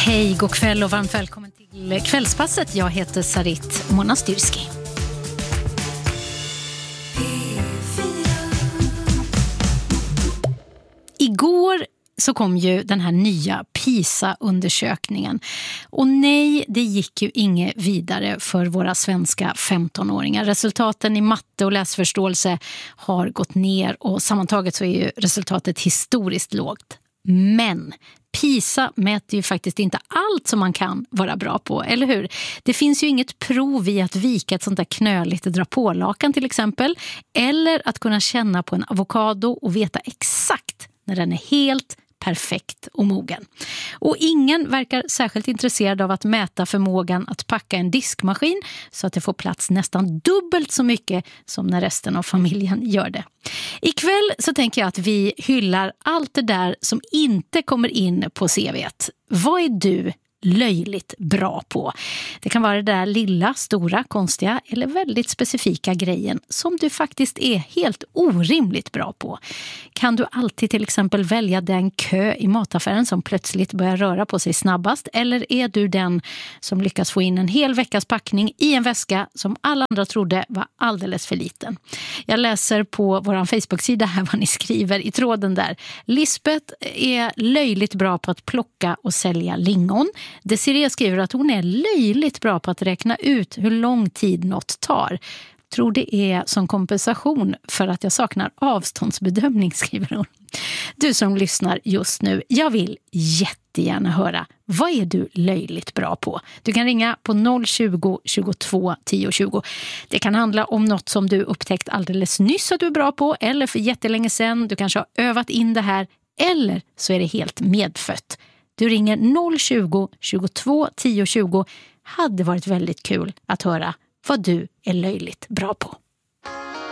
Hej, god kväll och varmt välkommen till Kvällspasset. Jag heter Sarit Monastyrski. Igår så kom ju den här nya PISA-undersökningen. Och nej, det gick ju inget vidare för våra svenska 15-åringar. Resultaten i matte och läsförståelse har gått ner och sammantaget så är ju resultatet historiskt lågt. Men PISA mäter ju faktiskt inte allt som man kan vara bra på, eller hur? Det finns ju inget prov i att vika ett sånt där knöligt drapålakan till exempel. Eller att kunna känna på en avokado och veta exakt när den är helt perfekt och mogen. Och ingen verkar särskilt intresserad av att mäta förmågan att packa en diskmaskin så att det får plats nästan dubbelt så mycket som när resten av familjen gör det. Ikväll så tänker jag att vi hyllar allt det där som inte kommer in på CV:t. Vad är du löjligt bra på? Det kan vara det där lilla, stora, konstiga eller väldigt specifika grejen som du faktiskt är helt orimligt bra på. Kan du alltid till exempel välja den kö i mataffären som plötsligt börjar röra på sig snabbast, eller är du den som lyckas få in en hel veckas packning i en väska som alla andra trodde var alldeles för liten? Jag läser på vår Facebook-sida här vad ni skriver i tråden där. Lisbeth är löjligt bra på att plocka och sälja lingon. Desiree skriver att hon är löjligt bra på att räkna ut hur lång tid något tar. Tror det är som kompensation för att jag saknar avståndsbedömning, skriver hon. Du som lyssnar just nu, jag vill jättegärna höra, vad är du löjligt bra på? Du kan ringa på 020 22 10 20. Det kan handla om något som du upptäckt alldeles nyss att du är bra på, eller för jättelänge sedan. Du kanske har övat in det här, eller så är det helt medfött. Du ringer 020 22 10 20. Hade varit väldigt kul att höra vad du är löjligt bra på.